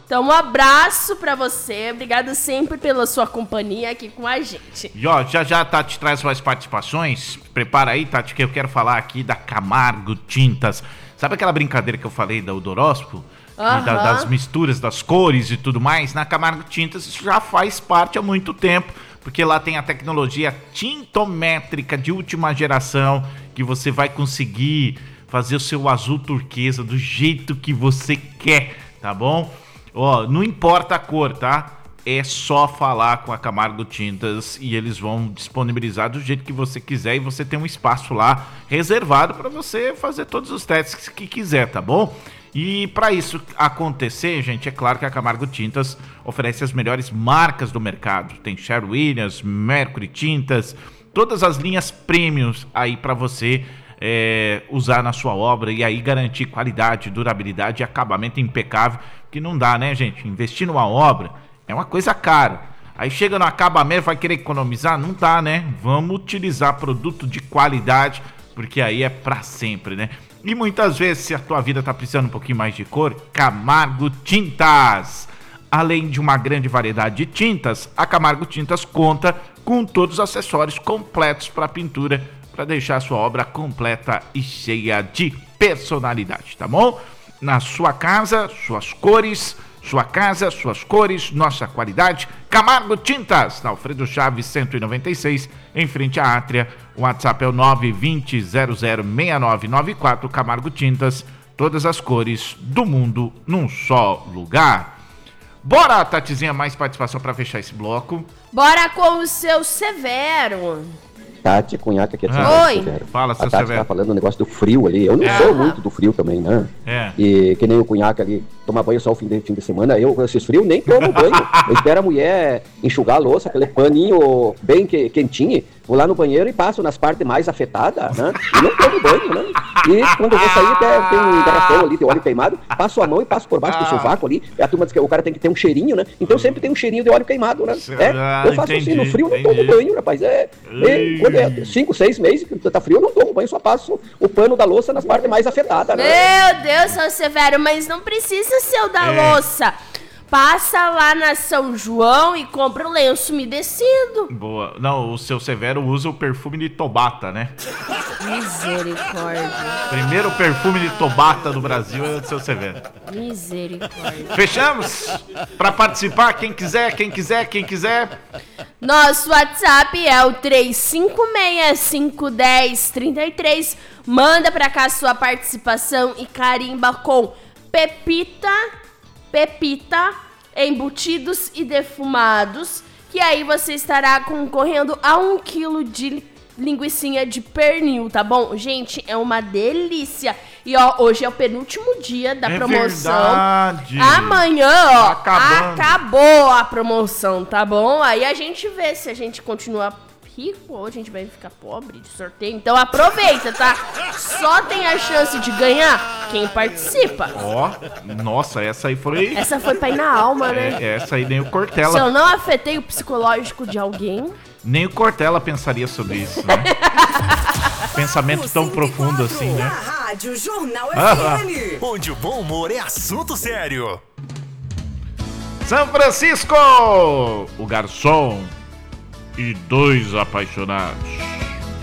Então, um abraço pra você. Obrigada sempre pela sua companhia aqui com a gente. E ó, já a Tati traz mais participações. Prepara aí, Tati, que eu quero falar aqui da Camargo Tintas. Sabe aquela brincadeira que eu falei do horóscopo? Das misturas, das cores e tudo mais? Na Camargo Tintas isso já faz parte há muito tempo, porque lá tem a tecnologia tintométrica de última geração, que você vai conseguir fazer o seu azul turquesa do jeito que você quer, tá bom? Ó, não importa a cor, tá? É só falar com a Camargo Tintas e eles vão disponibilizar do jeito que você quiser, e você tem um espaço lá reservado para você fazer todos os testes que quiser, tá bom? E para isso acontecer, gente, é claro que a Camargo Tintas oferece as melhores marcas do mercado. Tem Sherwin-Williams, Mercury Tintas, todas as linhas premiums aí para você usar na sua obra e aí garantir qualidade, durabilidade e acabamento impecável, que não dá, né, gente? Investir numa obra é uma coisa cara. Aí chega no acabamento, vai querer economizar? Não dá, né? Vamos utilizar produto de qualidade, porque aí é pra sempre, né? E muitas vezes, se a tua vida tá precisando um pouquinho mais de cor, Camargo Tintas. Além de uma grande variedade de tintas, a Camargo Tintas conta com todos os acessórios completos para pintura, para deixar a sua obra completa e cheia de personalidade, tá bom? Na sua casa, suas cores, sua casa, suas cores, nossa qualidade. Camargo Tintas, na Alfredo Chaves 196, em frente à Átria. O WhatsApp é o 920006994. Camargo Tintas, todas as cores do mundo num só lugar. Bora, Tatizinha, mais participação para fechar esse bloco. Bora com o seu Severo. Tati, Cunhaca aqui. Oi. Fala, seu a Tati Severo. tá falando do negócio do frio ali. Eu não sou muito do frio também, né? E que nem o Cunhaca ali, tomar banho só o fim de semana. Eu, com esses frios, nem tomo banho. Eu espero a mulher enxugar a louça, aquele paninho bem quentinho. Vou lá no banheiro e passo nas partes mais afetadas, né? E não tomo banho, né? E quando eu vou sair, até tem um garrafão ali de óleo queimado, passo a mão e passo por baixo do sovaco ali. A turma diz que o cara tem que ter um cheirinho, né? Então sempre tem um cheirinho de óleo queimado, né? Eu faço assim, no frio eu não tomo banho, rapaz. Quando é 5, 6 meses que tá frio, eu não tomo banho, só passo o pano da louça nas partes mais afetadas, né? Meu Deus, seu Severo, mas não precisa ser o da louça. Passa lá na São João e compra o lenço umedecido. Boa. Não, o seu Severo usa o perfume de Tobata, né? Misericórdia. Primeiro perfume de Tobata do Brasil é o do seu Severo. Misericórdia. Fechamos? Para participar, quem quiser. Nosso WhatsApp é o 35651033. Manda pra cá sua participação e carimba com Pepita, embutidos e defumados, que aí você estará concorrendo a 1 quilo de linguicinha de pernil, tá bom? Gente, é uma delícia. E ó, hoje é o penúltimo dia da promoção. Verdade. Amanhã, ó, acabou a promoção, tá bom? Aí a gente vê se a gente continua rico ou a gente vai ficar pobre de sorteio. Então aproveita, tá? Só tem a chance de ganhar quem participa. Ó, nossa, essa aí foi... Essa foi pra ir na alma, né? Essa aí nem o Cortella... Se eu não afetei o psicológico de alguém... Nem o Cortella pensaria sobre isso, né? Pensamento tão profundo assim, né? Rádio Jornal FM, onde o bom humor é assunto sério. São Francisco, o garçom e 2 apaixonados.